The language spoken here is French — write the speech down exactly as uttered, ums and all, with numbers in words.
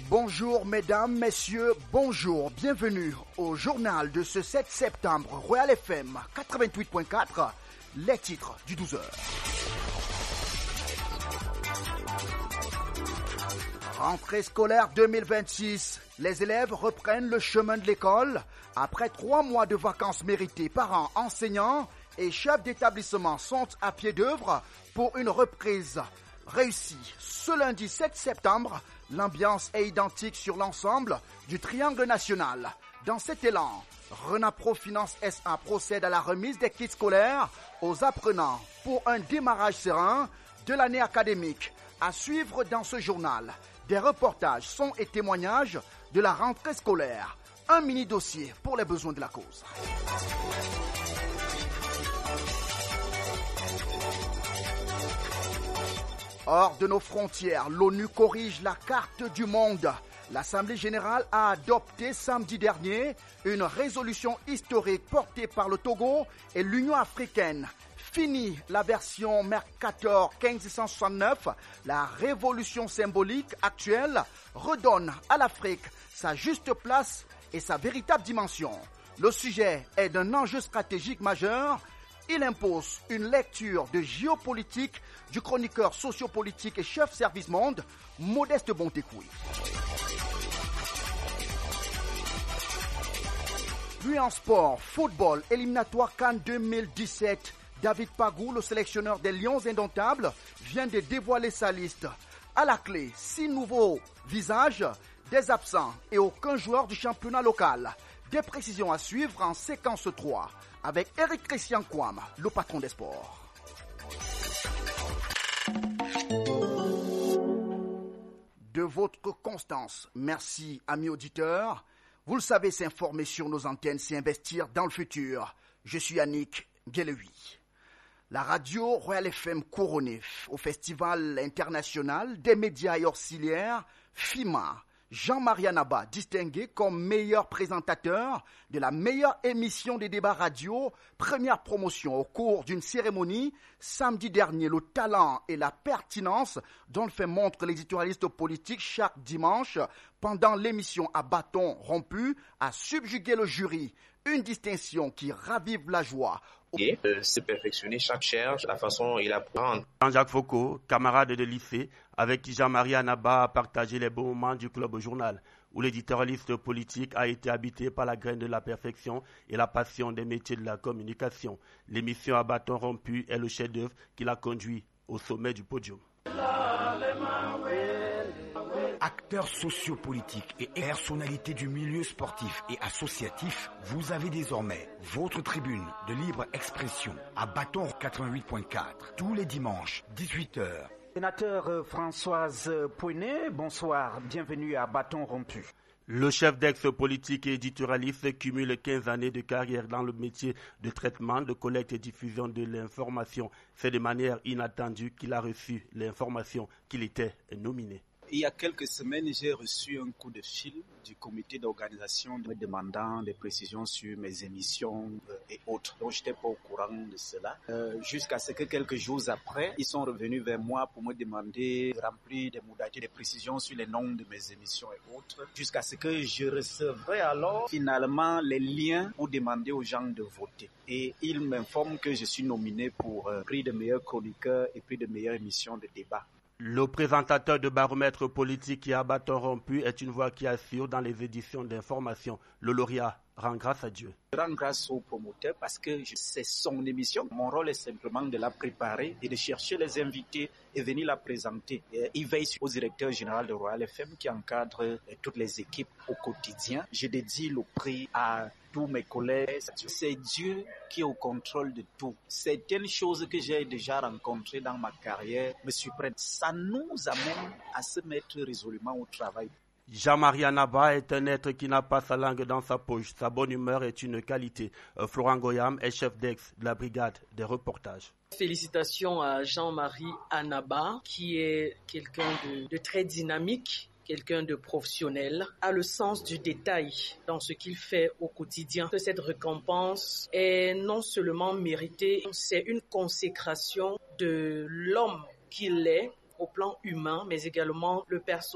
Bonjour mesdames, messieurs, bonjour, bienvenue au journal de ce sept septembre, Royal F M quatre-vingt-huit point quatre, les titres du douze heures. Rentrée scolaire deux mille vingt-six, les élèves reprennent le chemin de l'école après trois mois de vacances méritées. Parents, enseignants et chefs d'établissement sont à pied d'œuvre pour une reprise réussie. Ce lundi sept septembre, l'ambiance est identique sur l'ensemble du triangle national. Dans cet élan, Renapro Finance S A procède à la remise des kits scolaires aux apprenants pour un démarrage serein de l'année académique. À suivre dans ce journal, des reportages, sons et témoignages de la rentrée scolaire. Un mini-dossier pour les besoins de la cause. Hors de nos frontières, l'ONU corrige la carte du monde. L'Assemblée générale a adopté samedi dernier une résolution historique portée par le Togo et l'Union africaine. Fini la version Mercator quinze cent soixante-neuf, la révolution symbolique actuelle redonne à l'Afrique sa juste place et sa véritable dimension. Le sujet est d'un enjeu stratégique majeur. Il impose une lecture de géopolitique du chroniqueur sociopolitique et chef service monde, Modeste Bontekoui. Puis en sport, football, éliminatoire CAN deux mille dix-sept. David Pagou, le sélectionneur des Lions indomptables, vient de dévoiler sa liste. À la clé, six nouveaux visages, des absents et aucun joueur du championnat local. Des précisions à suivre en séquence trois avec Eric Christian Kouam, le patron des sports. De votre constance, merci amis auditeurs. Vous le savez, s'informer sur nos antennes, c'est investir dans le futur. Je suis Yannick Guélewi. La radio Royal F M couronnée au Festival international des médias et auxiliaires F I M A. Jean-Marie Anaba, distingué comme meilleur présentateur de la meilleure émission des débats radio, première promotion au cours d'une cérémonie samedi dernier. Le talent et la pertinence dont le fait montre l'éditorialiste politique chaque dimanche pendant l'émission à bâton rompu a subjugué le jury. Une distinction qui ravive la joie. Et euh, se perfectionner chaque cherche, la façon il apprend. Jean-Jacques Foucault, camarade de lycée, avec qui Jean-Marie Anaba a partagé les bons moments du club au journal, où l'éditorialiste politique a été habité par la graine de la perfection et la passion des métiers de la communication. L'émission à bâton rompu est le chef-d'œuvre qui l'a conduit au sommet du podium. Acteurs sociopolitiques et personnalités du milieu sportif et associatif, vous avez désormais votre tribune de libre expression à Bâton quatre-vingt-huit point quatre, tous les dimanches, dix-huit heures. Sénateur Françoise Pouenet, bonsoir, bienvenue à Bâton rompu. Le chef d'ex-politique et éditorialiste cumule quinze années de carrière dans le métier de traitement, de collecte et diffusion de l'information. C'est de manière inattendue qu'il a reçu l'information qu'il était nominé. Il y a quelques semaines, j'ai reçu un coup de fil du comité d'organisation me demandant des précisions sur mes émissions et autres. Donc, je n'étais pas au courant de cela. Euh, jusqu'à ce que quelques jours après, ils sont revenus vers moi pour me demander de remplir des modalités, des précisions sur les noms de mes émissions et autres. Jusqu'à ce que je recevrai alors finalement les liens pour demander aux gens de voter. Et ils m'informent que je suis nominé pour euh, prix de meilleur chroniqueur et prix de meilleure émission de débat. Le présentateur de baromètre politique qui a bâton rompu est une voix qui assure dans les éditions d'information. Le lauréat rend grâce à Dieu. Je rends grâce au promoteur parce que c'est son émission. Mon rôle est simplement de la préparer et de chercher les invités et venir la présenter. Et il veille au directeur général de Royal F M qui encadre toutes les équipes au quotidien. Je dédie le prix à tous mes collègues. C'est Dieu qui est au contrôle de tout. Certaines choses que j'ai déjà rencontrées dans ma carrière me surprennent. Ça nous amène à se mettre résolument au travail. Jean-Marie Anaba est un être qui n'a pas sa langue dans sa poche. Sa bonne humeur est une qualité. Euh, Florent Goyam est chef d'ex de la brigade des reportages. Félicitations à Jean-Marie Anaba, qui est quelqu'un de, de très dynamique, quelqu'un de professionnel, a le sens du détail dans ce qu'il fait au quotidien. Cette récompense est non seulement méritée, c'est une consécration de l'homme qu'il est au plan humain, mais également le personnel.